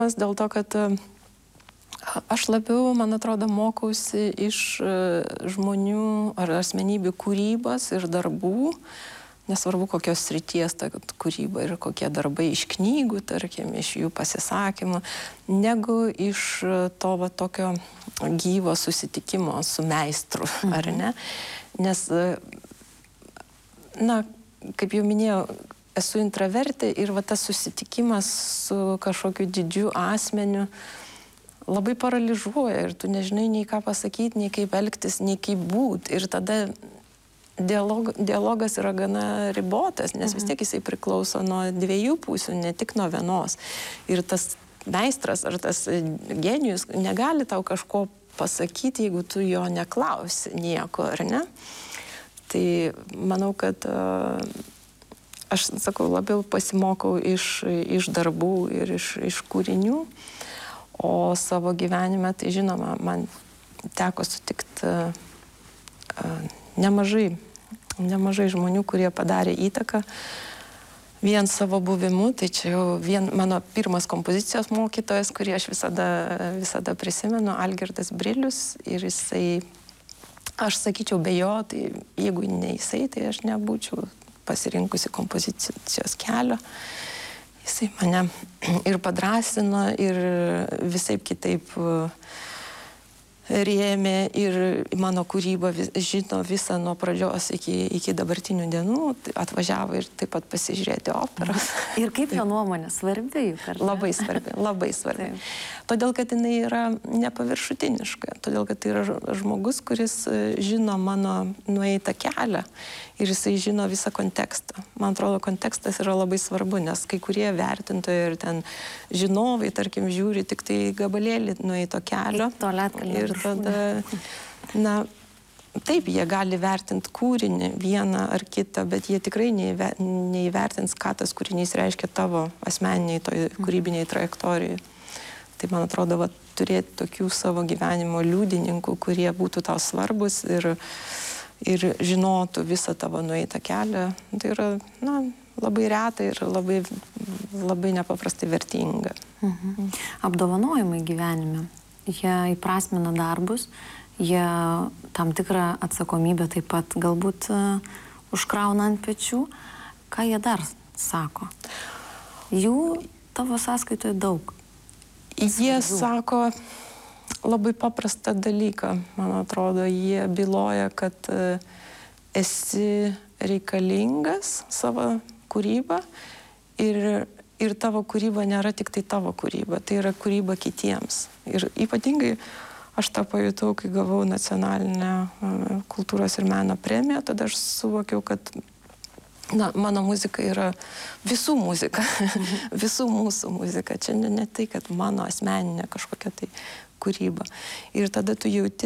dėl to, kad aš labiau, man atrodo, mokausi iš žmonių ar asmenybių kūrybos ir darbų, nesvarbu kokios srities ta kūryba ir kokie darbai iš knygų, tarkim, iš jų pasisakymų, negu iš to va, tokio gyvo susitikimo su meistru, ar ne? Nes, na, kaip jau minėjau, esu intravertė ir va, tas susitikimas su kažkokiu didžiu asmeniu labai paralyžuoja ir tu nežinai nei ką pasakyti, nei kaip elgtis, nei kaip būti. Ir tada dialogas yra gana ribotas, nes vis tiek jisai priklauso nuo dviejų pusių, ne tik nuo vienos. Ir tas meistras ar tas genijus negali tau kažko pasakyti, jeigu tu jo neklausi nieko, ar ne? Tai manau, kad aš, sakau, labiau pasimokau iš darbų ir iš kūrinių, o savo gyvenime, tai žinoma, man teko sutikti nemažai žmonių, kurie padarė įtaką vien savo buvimu. Tai čia jau vien mano pirmas kompozicijos mokytojas, kurį aš visada prisimenu, Algirdas Brilius, ir jisai, aš sakyčiau, be jo, tai jeigu ne jisai, tai aš nebūčiau pasirinkusi kompozicijos kelio. Jisai mane ir padrasino, ir visaip kitaip rėmė, ir mano kūrybą žino visą nuo pradžios iki dabartinių dienų, atvažiavo ir taip pat pasižiūrėti operos. Ir kaip jo nuomonė? Svarbi juk, ar ne? Labai svarbi, labai svarbi. Todėl, kad jinai yra nepaviršutiniška, todėl, kad tai yra žmogus, kuris žino mano nueitą kelią ir jisai žino visą kontekstą. Man atrodo, kontekstas yra labai svarbu, nes kai kurie vertintojai ir ten žinovai, tarkim, žiūri tik tai gabalėlį nueito kelio. Ir tada, na, taip, jie gali vertinti kūrinį vieną ar kitą, bet jie tikrai neįvertins, ką tas kūrinys reiškia tavo asmeniniai kūrybiniai trajektorijai. Tai man atrodo, va, turėti tokių savo gyvenimo liudininkų, kurie būtų tau svarbus ir žinotų visą tavo nueitą kelią, tai yra, na, labai reta ir labai nepaprastai vertinga. Apdovanojimai gyvenime, jie įprasmina darbus, jie tam tikrą atsakomybę taip pat galbūt užkrauna ant pečių. Ką jie dar sako? Jų tavo sąskaitoje daug. Jie sako labai paprastą dalyką, man atrodo. Jie byloja, kad esi reikalingas savo kūrybą ir tavo kūryba nėra tik tai tavo kūryba, tai yra kūryba kitiems. Ir ypatingai aš tą pajutau, kai gavau nacionalinę kultūros ir meno premiją, tada aš suvokiau, kad mano muzika yra visų muzika, visų mūsų muzika. Čia ne tai, kad mano asmeninė kažkokia tai kūryba. Ir tada tu jauti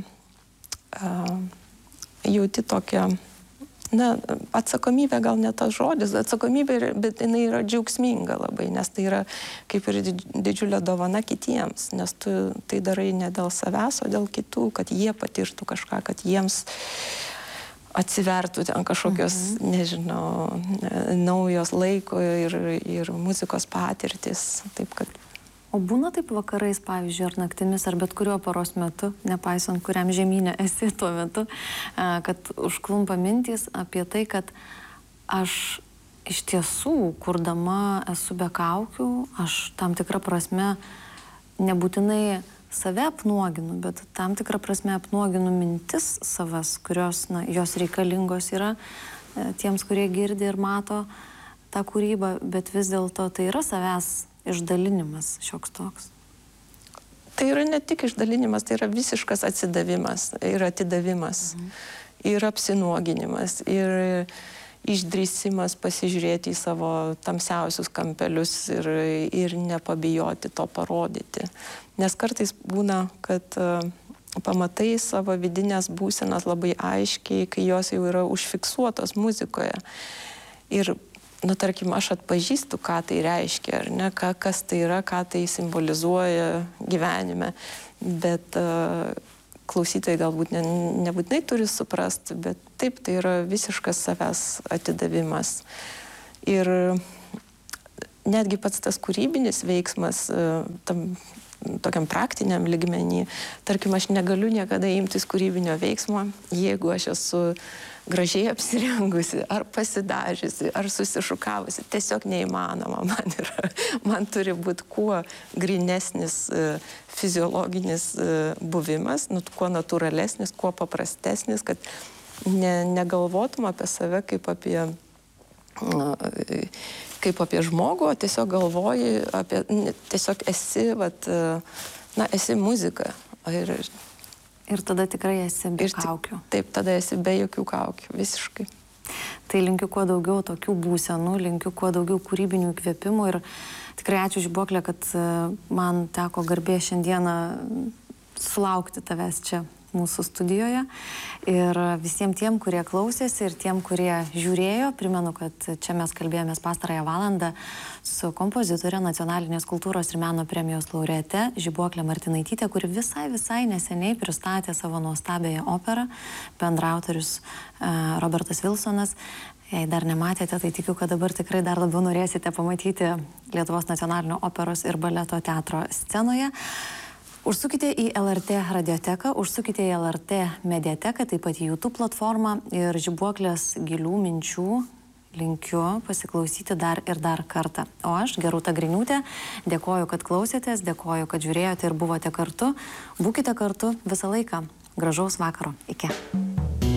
tokią, atsakomybę, gal ne tas žodis, atsakomybė, bet jinai yra džiaugsminga labai, nes tai yra kaip ir didžiulė dovana kitiems, nes tu tai darai ne dėl savęs, o dėl kitų, kad jie patirtų kažką, kad jiems atsivertų ten kažkokios, nežinau, naujos laiko ir muzikos patirtis. Taip, kad... O būna taip vakarais, pavyzdžiui, ar naktimis, ar bet kurio paros metu, nepaisant kuriam žemynė esi tuo metu, kad užklumpa mintys apie tai, kad aš iš tiesų, kurdama esu be kaukių, aš tam tikrą prasme nebūtinai save apnuoginu, bet tam tikrą prasme apnuoginu mintis savas, kurios, jos reikalingos yra tiems, kurie girdi ir mato tą kūrybą, bet vis dėlto tai yra savęs išdalinimas šioks toks. Tai yra ne tik išdalinimas, tai yra visiškas atsidavimas ir atidavimas, ir apsinuoginimas, ir išdrįsimas pasižiūrėti į savo tamsiausius kampelius ir nepabijoti to parodyti. Nes kartais būna, kad pamatai savo vidinės būsenas labai aiškiai, kai jos jau yra užfiksuotos muzikoje. Ir, tarkim, aš atpažįstu, ką tai reiškia, ar ne, kas tai yra, ką tai simbolizuoja gyvenime. Bet klausytojai galbūt nebūtinai turi suprasti, bet taip, tai yra visiškas savęs atidavimas. Ir netgi pats tas kūrybinis veiksmas tam tokiam praktiniam lygmenį, tarkim, aš negaliu niekada imtis kūrybinio veiksmo, jeigu aš esu gražiai apsirengusi, ar pasidažiusi, ar susišukavusi. Tiesiog neįmanoma man turi būti kuo grynesnis fiziologinis buvimas, kuo natūralesnis, kuo paprastesnis, kad negalvotum apie save kaip apie žmogų, o tiesiog galvoji tiesiog esi, esi muzika. Ir tada tikrai esi be kaukių. Taip, tada esi be jokių kaukių, visiškai. Tai linkiu kuo daugiau tokių būsenų, linkiu kuo daugiau kūrybinių įkvėpimų ir tikrai ačiū Žibuoklė, kad man teko garbė šiandieną sulaukti tavęs čia mūsų studijoje. Ir visiems tiem, kurie klausėsi ir tiem, kurie žiūrėjo, primenu, kad čia mes kalbėjomės pastarąją valandą su kompozitorė Nacionalinės kultūros ir meno premijos laureate Žibuoklė Martinaitytė, kuri visai neseniai pristatė savo nuostabiąją operą, bendraautorius Robertas Vilsonas. Jei dar nematėte, tai tikiu, kad dabar tikrai dar labiau norėsite pamatyti Lietuvos nacionalinio operos ir baleto teatro scenoje. Užsukite į LRT radioteką, užsukite į LRT mediateką, taip pat į YouTube platformą ir Žibuoklės gilių minčių linkiu pasiklausyti dar ir dar kartą. O aš, Gerūta Griniūtė, dėkoju, kad klausėtės, dėkoju, kad žiūrėjote ir buvote kartu. Būkite kartu visą laiką. Gražaus vakaro. Iki.